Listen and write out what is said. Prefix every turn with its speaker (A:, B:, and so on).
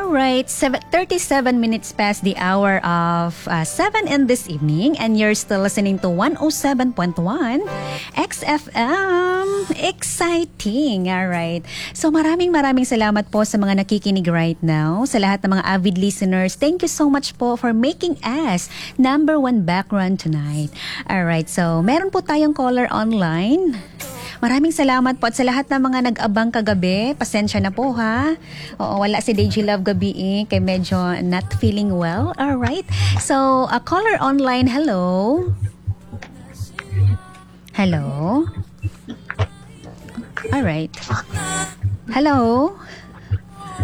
A: Alright, 37 minutes past the hour of 7 in this evening, and you're still listening to 107.1 XFM. Exciting, alright. So maraming salamat po sa mga nakikinig right now, sa lahat ng mga avid listeners. Thank you so much po for making us number 1 background tonight. Alright, so meron po tayong caller online. Maraming salamat po at sa lahat ng mga nag-abang kagabi. Pasensya na po ha. Oo, wala si DJ Love gabi kaya medyo not feeling well. Alright. So, a caller online. Hello? Hello? Alright. Hello?